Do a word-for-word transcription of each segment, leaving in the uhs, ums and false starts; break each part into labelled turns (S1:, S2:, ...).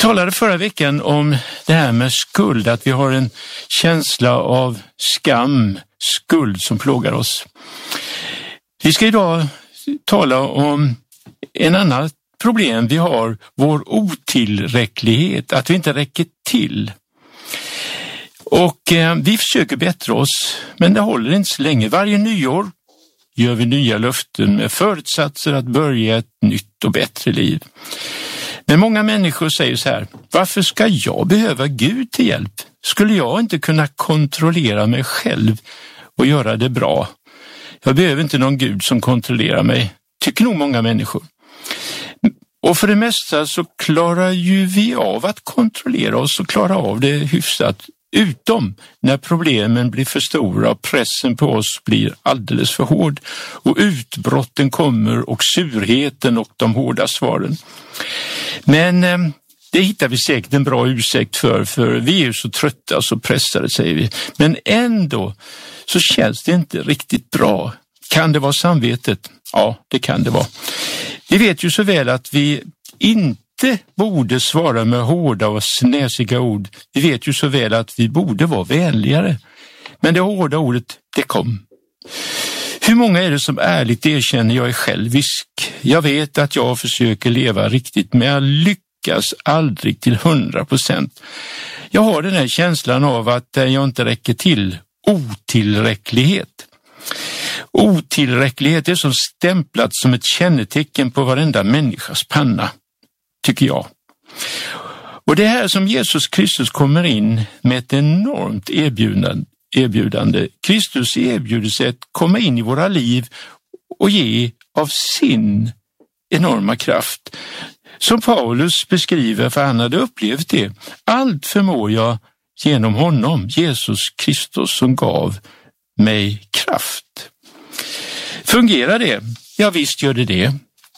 S1: talade förra veckan om det här med skuld, att vi har en känsla av skam, skuld som plågar oss. Vi ska idag tala om en annan problem vi har, vår otillräcklighet, att vi inte räcker till. Och eh, vi försöker bättra oss, men det håller inte så länge. Varje nyår gör vi nya löften med förutsatser att börja ett nytt och bättre liv. Men många människor säger så här: varför ska jag behöva Gud till hjälp? Skulle jag inte kunna kontrollera mig själv och göra det bra? Jag behöver inte någon Gud som kontrollerar mig, tycker nog många människor. Och för det mesta så klarar ju vi av att kontrollera oss och klara av det hyfsat, utom när problemen blir för stora och pressen på oss blir alldeles för hård och utbrotten kommer och surheten och de hårda svaren. Men eh, det hittar vi säkert en bra ursäkt för, för vi är ju så trötta och så pressade, säger vi. Men ändå så känns det inte riktigt bra. Kan det vara samvetet? Ja, det kan det vara. Vi vet ju så väl att vi inte borde svara med hårda och snäsiga ord. Vi vet ju så väl att vi borde vara vänligare. Men det hårda ordet, det kom. Hur många är det som ärligt erkänner jag är självisk? Jag vet att jag försöker leva riktigt, men jag lyckas aldrig till hundra procent. Jag har den här känslan av att jag inte räcker till. Otillräcklighet. Otillräcklighet är som stämplat som ett kännetecken på varenda människas panna, tycker jag. Och det här som Jesus Kristus kommer in med ett enormt erbjudande. erbjudande. Kristus erbjuder sig att komma in i våra liv och ge av sin enorma kraft. Som Paulus beskriver, för han hade upplevt det. Allt förmår jag genom honom, Jesus Kristus, som gav mig kraft. Fungerar det? Ja, visst gör det det.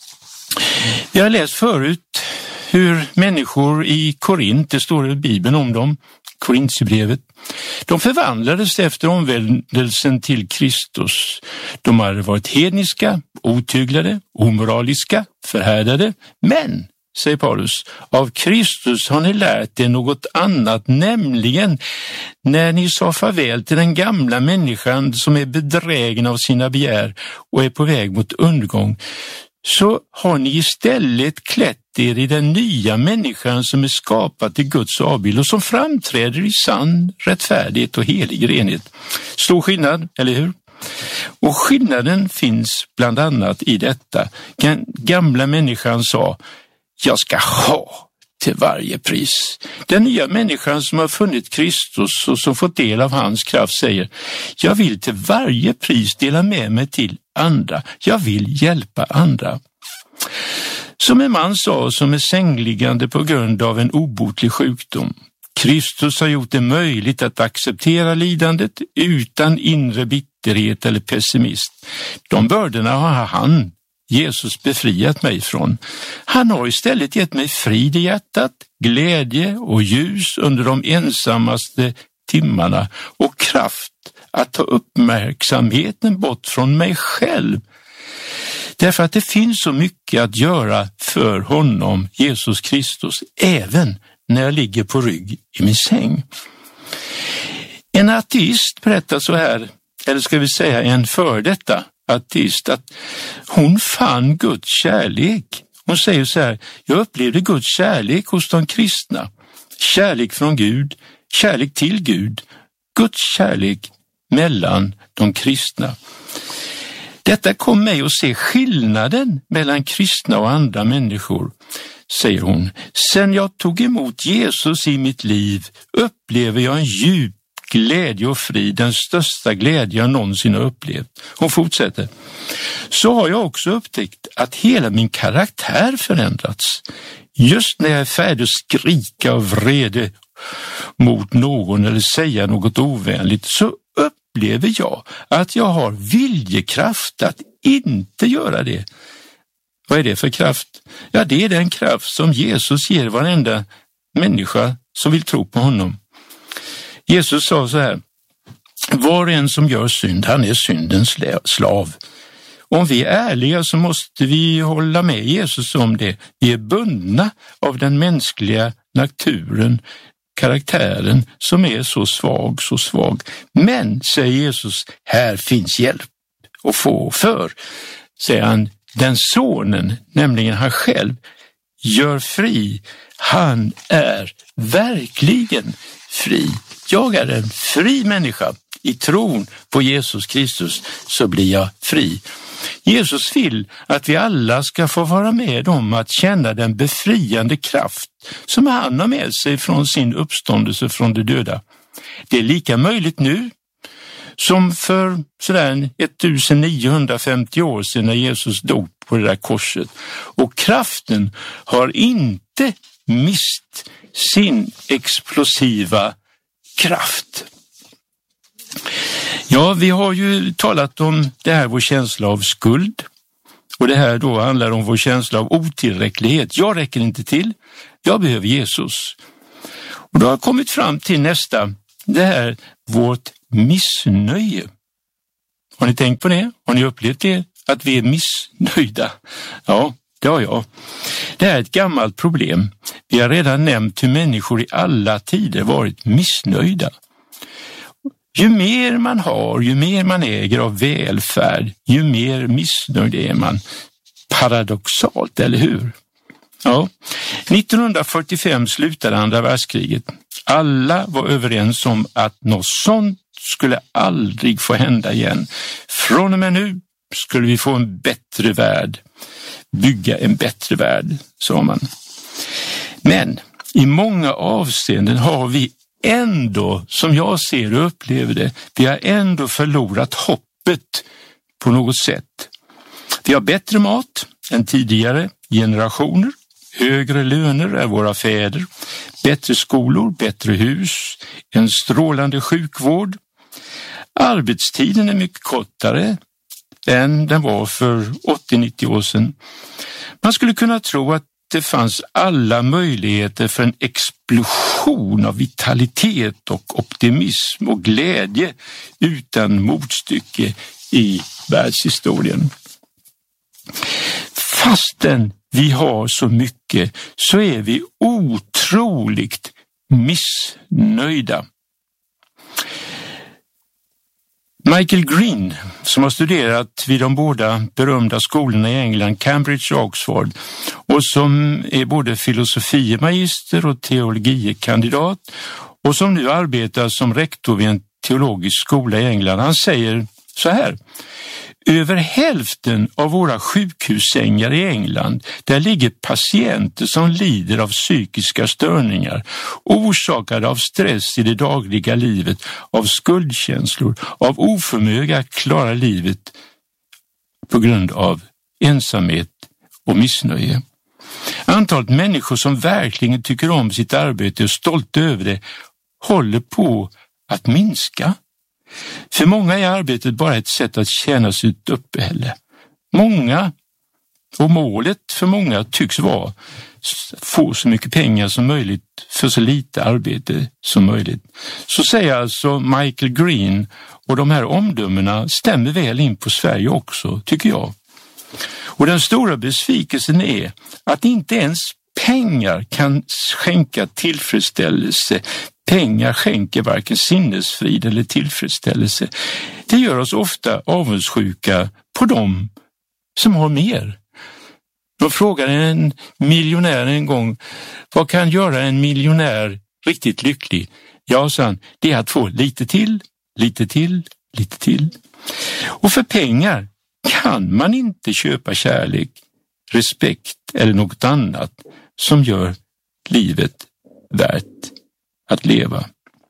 S1: Jag har läst förut hur människor i Korint, det står i Bibeln om dem, Korinthierbrevet, de förvandlades efter omvändelsen till Kristus. De hade varit hedniska, otyglade, omoraliska, förhärdade, men, säger Paulus, av Kristus har ni lärt er något annat, nämligen när ni sa farväl till den gamla människan som är bedrägen av sina begär och är på väg mot undergång, så har ni istället klätt er i den nya människan som är skapad till Guds avbild och som framträder i sann rättfärdighet och helig renhet. Stor skillnad, eller hur? Och skillnaden finns bland annat i detta. Den gamla människan sa: jag ska ha till varje pris. Den nya människan som har funnit Kristus och som fått del av hans kraft säger: jag vill till varje pris dela med mig till andra. Jag vill hjälpa andra. Som en man sa som är sängliggande på grund av en obotlig sjukdom: Kristus har gjort det möjligt att acceptera lidandet utan inre bitterhet eller pessimism. De bördorna har han, Jesus, befriat mig från. Han har istället gett mig frid i hjärtat, glädje och ljus under de ensammaste timmarna och kraft att ta uppmärksamheten bort från mig själv. Därför att det finns så mycket att göra för honom, Jesus Kristus, även när jag ligger på rygg i min säng. En ateist berättar så här, eller ska vi säga en för detta ateist, att hon fann Guds kärlek. Hon säger så här: jag upplevde Guds kärlek hos de kristna. Kärlek från Gud, kärlek till Gud, Guds kärlek mellan de kristna. Detta kom mig att se skillnaden mellan kristna och andra människor, säger hon. Sen jag tog emot Jesus i mitt liv upplever jag en djup glädje och frid, den största glädje jag någonsin har upplevt. Hon fortsätter: så har jag också upptäckt att hela min karaktär förändrats. Just när jag är färdig att skrika av vrede mot någon eller säga något ovänligt, så upplever jag att jag har viljekraft att inte göra det. Vad är det för kraft? Ja, det är den kraft som Jesus ger varenda människa som vill tro på honom. Jesus sa så här: var och en som gör synd, han är syndens slav. Om vi är ärliga så måste vi hålla med Jesus om det. Vi är bundna av den mänskliga naturen, karaktären som är så svag, så svag. Men, säger Jesus, här finns hjälp att få, för, säger han, den sonen, nämligen han själv, gör fri. Han är verkligen fri. Jag är en fri människa. I tron på Jesus Kristus så blir jag fri. Jesus vill att vi alla ska få vara med om att känna den befriande kraft som han har med sig från sin uppståndelse från de döda. Det är lika möjligt nu som för sådär nittonhundrafemtio år sedan när Jesus dog på det där korset. Och kraften har inte mist sin explosiva kraft. Ja, vi har ju talat om det här, vår känsla av skuld. Och det här då handlar om vår känsla av otillräcklighet. Jag räcker inte till, jag behöver Jesus. Och då har jag kommit fram till nästa, det här, vårt missnöje. Har ni tänkt på det? Har ni upplevt det? Att vi är missnöjda? Ja, det har jag. Det här är ett gammalt problem. Vi har redan nämnt hur människor i alla tider varit missnöjda. Ju mer man har, ju mer man äger av välfärd, ju mer missnöjd är man. Paradoxalt, eller hur? Ja. nittonhundrafyrtiofem slutade andra världskriget. Alla var överens om att något sånt skulle aldrig få hända igen. Från och med nu skulle vi få en bättre värld. Bygga en bättre värld, sa man. Men i många avseenden har vi ändå, som jag ser och upplever det, vi har ändå förlorat hoppet på något sätt. Vi har bättre mat än tidigare generationer, högre löner än våra fäder, bättre skolor, bättre hus, en strålande sjukvård. Arbetstiden är mycket kortare än den var för åttio nittio år sedan. Man skulle kunna tro att det fanns alla möjligheter för en explosion av vitalitet och optimism och glädje utan motstycke i världshistorien. Fastän vi har så mycket så är vi otroligt missnöjda. Michael Green, som har studerat vid de båda berömda skolorna i England, Cambridge och Oxford, och som är både filosofiemagister och teologikandidat och som nu arbetar som rektor vid en teologisk skola i England, han säger så här: över hälften av våra sjukhussängar i England, där ligger patienter som lider av psykiska störningar, orsakade av stress i det dagliga livet, av skuldkänslor, av oförmåga att klara livet på grund av ensamhet och missnöje. Antalet människor som verkligen tycker om sitt arbete och är stolta över det håller på att minska. För många är arbetet bara ett sätt att tjäna sitt uppehälle. Många, och målet för många tycks vara att få så mycket pengar som möjligt för så lite arbete som möjligt. Så säger alltså Michael Green, och de här omdömena stämmer väl in på Sverige också, tycker jag. Och den stora besvikelsen är att inte ens pengar kan skänka tillfredsställelse. Pengar skänker varken sinnesfrid eller tillfredsställelse. Det gör oss ofta avundsjuka på dem som har mer. Då frågade en miljonär en gång, vad kan göra en miljonär riktigt lycklig? Ja, sa han, det är att få lite till, lite till, lite till. Och för pengar kan man inte köpa kärlek, respekt eller något annat som gör livet värt att leva.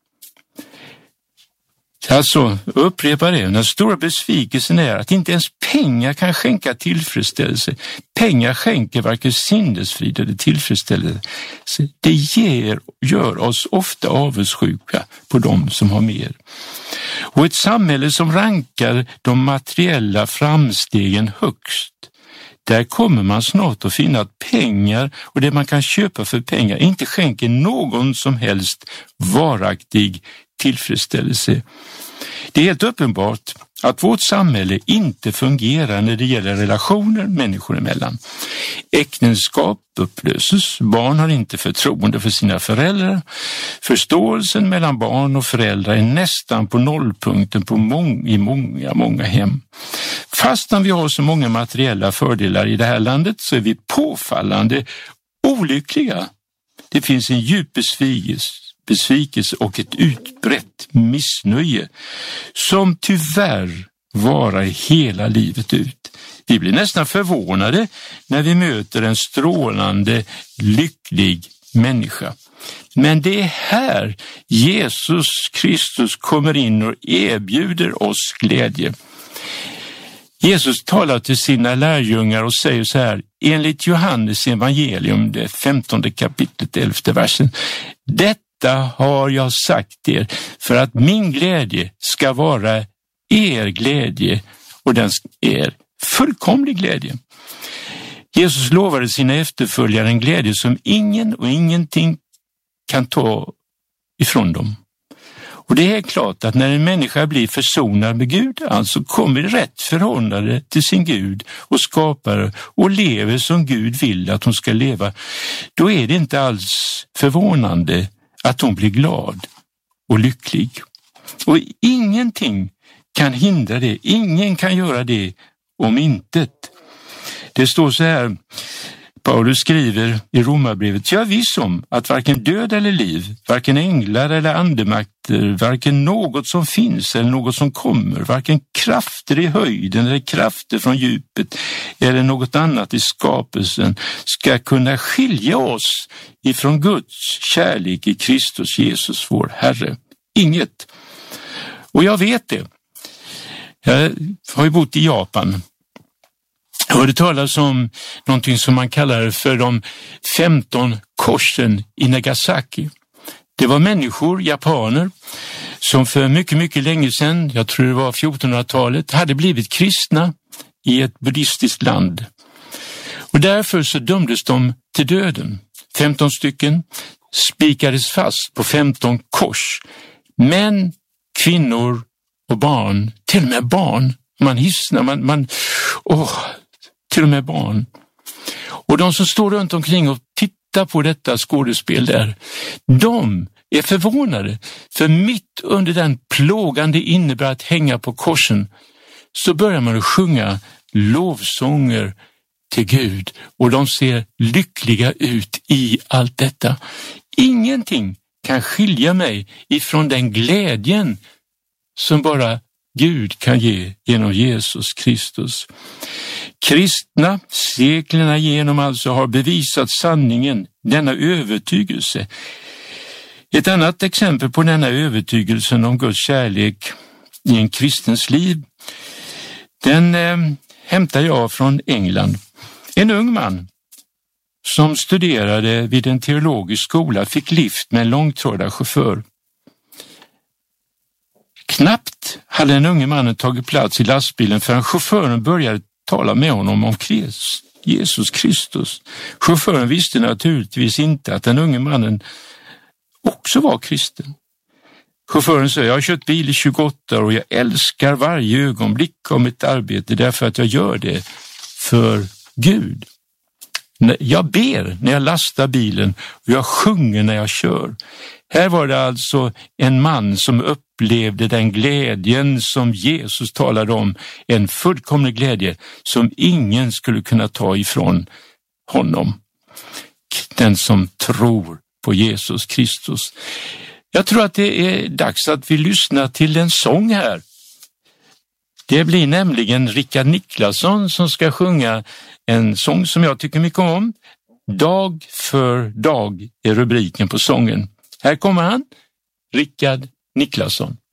S1: Alltså, upprepa det. Den stora besvikelsen är att inte ens pengar kan skänka tillfredsställelse. Pengar skänker varken sinnesfrid eller tillfredsställelse. Det ger, gör oss ofta avundsjuka på dem som har mer. Och ett samhälle som rankar de materiella framstegen högst, där kommer man snart att finna att pengar och det man kan köpa för pengar inte skänker någon som helst varaktig tillfredsställelse. Det är helt uppenbart att vårt samhälle inte fungerar när det gäller relationer människor emellan. Äktenskap upplöses, barn har inte förtroende för sina föräldrar. Förståelsen mellan barn och föräldrar är nästan på nollpunkten på mång- i många, många hem. Fastän vi har så många materiella fördelar i det här landet så är vi påfallande olyckliga. Det finns en djup besvikelse besvikelse och ett utbrett missnöje som tyvärr varar hela livet ut. Vi blir nästan förvånade när vi möter en strålande, lycklig människa. Men det är här Jesus Kristus kommer in och erbjuder oss glädje. Jesus talar till sina lärjungar och säger så här, enligt Johannes evangelium, det femtonde kapitlet, elfte versen. Detta har jag sagt er för att min glädje ska vara er glädje och den är fullkomlig glädje. Jesus lovade sina efterföljare en glädje som ingen och ingenting kan ta ifrån dem. Och det är klart att när en människa blir försonad med Gud, alltså kommer rätt förhållande till sin Gud och skapare och lever som Gud vill att hon ska leva, då är det inte alls förvånande att hon blir glad och lycklig. Och ingenting kan hindra det. Ingen kan göra det om intet. Det står så här, Paulus skriver i Romarbrevet, jag är viss om att varken död eller liv, varken änglar eller andemakter, varken något som finns eller något som kommer, varken krafter i höjden eller krafter från djupet eller något annat i skapelsen ska kunna skilja oss ifrån Guds kärlek i Kristus Jesus vår Herre. Inget. Och jag vet det. Jag har ju bott i Japan. Jag hörde talas om någonting som man kallar för de femton korsen i Nagasaki. Det var människor, japaner, som för mycket, mycket länge sedan, jag tror det var fjortonhundratalet, hade blivit kristna i ett buddhistiskt land. Och därför så dömdes de till döden. femton stycken spikades fast på femton kors. Män, kvinnor och barn, till och med barn. Man hissnar, man, man åh, till och med barn. Och de som står runt omkring och tittar på detta skådespel där, de är förvånade. För mitt under den plågande innebär att hänga på korsen så börjar man att sjunga lovsånger till Gud. Och de ser lyckliga ut i allt detta. Ingenting kan skilja mig ifrån den glädjen som bara Gud kan ge genom Jesus Kristus. Kristna seklerna genom alltså har bevisat sanningen, denna övertygelse. Ett annat exempel på denna övertygelse om Guds kärlek i en kristens liv, den eh, hämtar jag från England. En ung man som studerade vid en teologisk skola fick lift med en långtradarchaufför. Knappt hade den unge mannen tagit plats i lastbilen förrän chauffören började tala med honom om Jesus Kristus. Chauffören visste naturligtvis inte att den unge mannen också var kristen. Chauffören sa, jag har kört bil i tjugoåtta år och jag älskar varje ögonblick av mitt arbete därför att jag gör det för Gud. Jag ber när jag lastar bilen och jag sjunger när jag kör. Här var det alltså en man som upplevde den glädjen som Jesus talade om, en fullkomlig glädje som ingen skulle kunna ta ifrån honom. Den som tror på Jesus Kristus. Jag tror att det är dags att vi lyssnar till en sång här. Det blir nämligen Rickard Niklasson som ska sjunga en sång som jag tycker mycket om. Dag för dag är rubriken på sången. Här kommer han, Rickard Niklasson.